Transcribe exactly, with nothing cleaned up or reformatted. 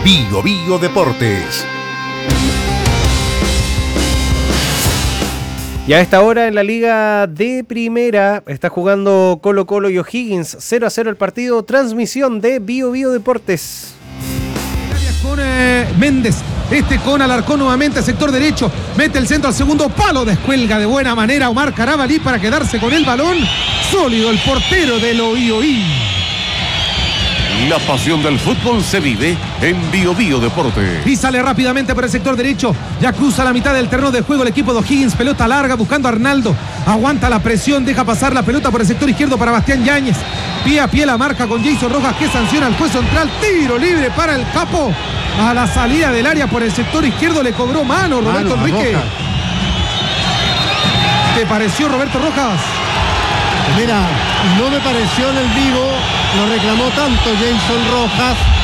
Bio Bio Deportes. Y a esta hora en la Liga de Primera está jugando Colo Colo y O'Higgins. cero a cero el partido. Transmisión de Bio Bio Deportes. Con eh, Méndez, este con Alarcón nuevamente, sector derecho, mete el centro al segundo palo, descuelga de buena manera Omar Carabalí para quedarse con el balón. Sólido el portero del Oí. La pasión del fútbol se vive en Bio Bio Deportes. Y sale rápidamente por el sector derecho, ya cruza la mitad del terreno de juego el equipo de O'Higgins, pelota larga buscando a Arnaldo, aguanta la presión, deja pasar la pelota por el sector izquierdo para Bastián Yáñez, pie a pie la marca con Jason Rojas que sanciona al juez central, tiro libre para el Capo, a la salida del área por el sector izquierdo le cobró mano Roberto mano, Enrique. ¿Te pareció, Roberto Rojas? Mira, no me pareció en el vivo, lo reclamó tanto Jason Rojas